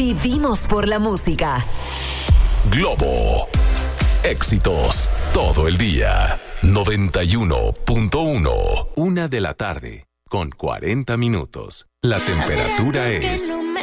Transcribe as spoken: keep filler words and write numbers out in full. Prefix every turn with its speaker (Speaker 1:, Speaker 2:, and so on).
Speaker 1: Vivimos por la música.
Speaker 2: Globo. Éxitos todo el día. noventa y uno punto uno. Una de la tarde con cuarenta minutos. La temperatura es